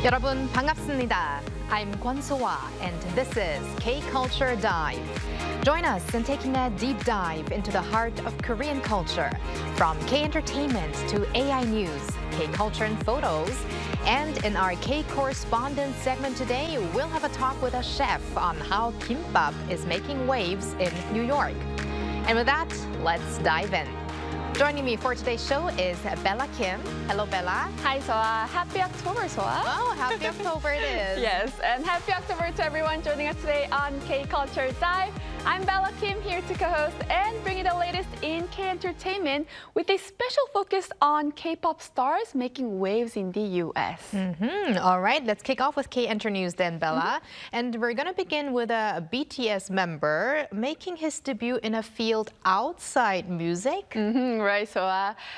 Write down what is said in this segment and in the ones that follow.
여러분 반갑습니다. I'm Kwon So-ah, and this is K-Culture Dive. Join us in taking a deep dive into the heart of Korean culture, from K-entertainment to AI news, K-culture and photos. And in our K-correspondent segment today, we'll have a talk with a chef on how kimbap is making waves in New York. And with that, let's dive in. Joining me for today's show is Bella Kim. Hello, Bella. Hi, Soa. Happy October, Soa. Oh, happy October it is. Yes, and happy October to everyone joining us today on K-Culture Dive. I'm Bella Kim, here to co-host and bring you the latest in K-entertainment with a special focus on K-pop stars making waves in the U.S. All right, let's kick off with K-Enter News then, Bella. And we're going to begin with a BTS member making his debut in a field outside music. Right, so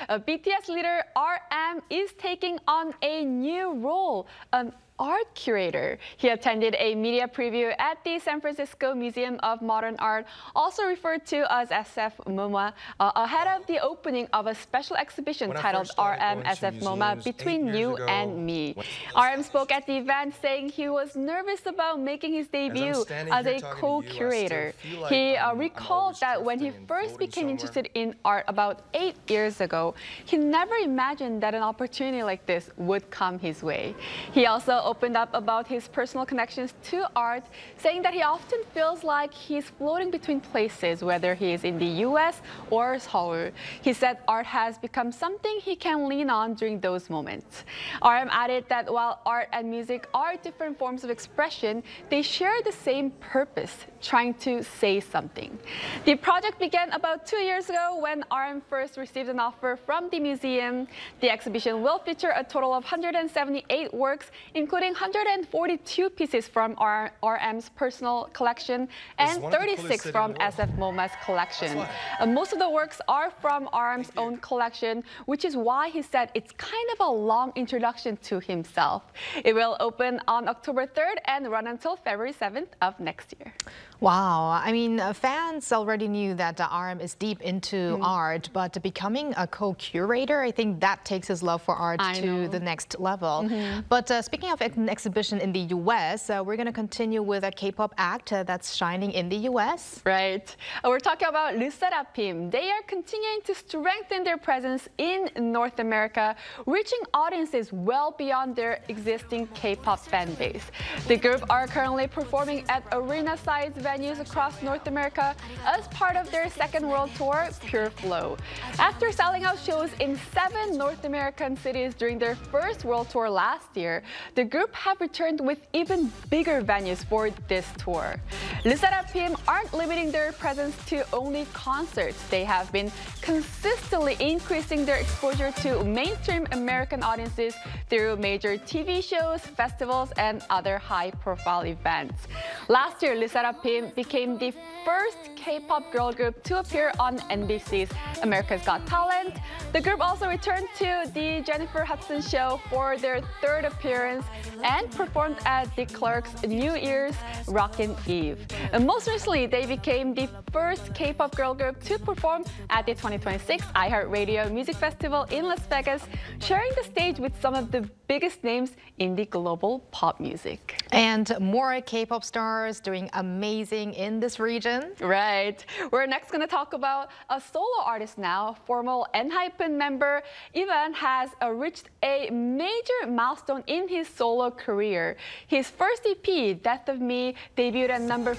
BTS leader RM is taking on a new role, an art curator. He attended a media preview at the San Francisco Museum of Modern Art, also referred to as SF MoMA, ahead of the opening of a special exhibition titled RM SF MoMA Between You and Me. RM spoke at the event saying he was nervous about making his debut as a co-curator. He recalled that when he first became interested in art about 8 years ago, he never imagined that an opportunity like this would come his way. He also opened up about his personal connections to art, saying that he often feels like he's floating between places, whether he is in the US or Seoul. He said art has become something he can lean on during those moments. RM added that while art and music are different forms of expression, they share the same purpose, trying to say something. The project began about 2 years ago when RM first received an offer from the museum. The exhibition will feature a total of 178 works, including 142 pieces from RM's personal collection and 36 from SF MoMA's collection. Most of the works are from RM's own collection, which is why he said it's kind of a long introduction to himself. It will open on October 3rd and run until February 7th of next year. Wow, I mean, fans already knew that RM is deep into art, but becoming a co-curator, I think that takes his love for art to the next level. But speaking of an exhibition in the US, we're going to continue with a K-pop act that's shining in the US. Right. We're talking about LE SSERAFIM. They are continuing to strengthen their presence in North America, reaching audiences well beyond their existing K-pop fan base. The group are currently performing at arena-sized venues across North America as part of their second world tour, Pure Flow. After selling out shows in 7 North American cities during their first world tour last year, the group have returned with even bigger venues for this tour. LE SSERAFIM aren't limiting their presence to only concerts. They have been consistently increasing their exposure to mainstream American audiences through major TV shows, festivals, and other high-profile events. Last year, LE SSERAFIM became the first K-pop girl group to appear on NBC's America's Got Talent. The group also returned to the Jennifer Hudson show for their 3rd appearance and performed at the Clerks' New Year's Rockin' Eve. And most recently, they became the first K-pop girl group to perform at the 2026 iHeartRadio Music Festival in Las Vegas, sharing the stage with some of the biggest names in the global pop music. And more K-pop stars doing amazing in this region. Right. We're next going to talk about a solo artist now. Former ENHYPEN member Ivan has reached a major milestone in his solo career. His first EP, Death of Me, debuted at number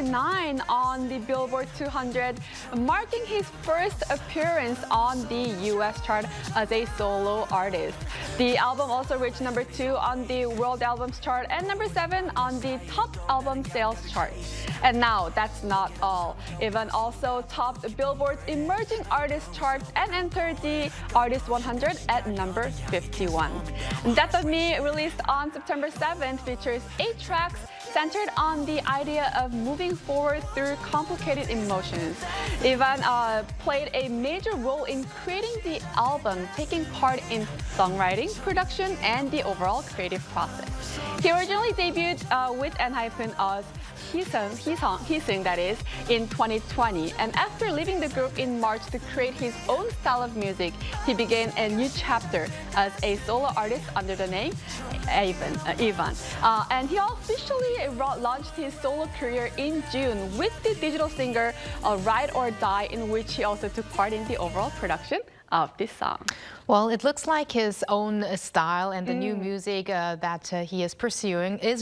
49 on the Billboard 200, marking his first appearance on the US chart as a solo artist. The album also reached number 2 on the World Albums chart and number 7 on the Top Album Sales chart. And now, that's not all. Ivan also topped Billboard's Emerging Artist charts and entered the Artist 100 at number 51. Death of Me, released on September 7th, features 8 tracks centered on the idea of moving forward through complicated emotions. Ivan played a major role in creating the album, taking part in songwriting, production, and the overall creative process. He originally debuted with ENHYPEN as Heesung, that is, in 2020. And after leaving the group in March to create his own style of music, he began a new chapter as a solo artist under the name Ivan. And he officially launched his solo career in June with the digital single Ride or Die, in which he also took part in the overall production of this song. Well, it looks like his own style and the new music that he is pursuing is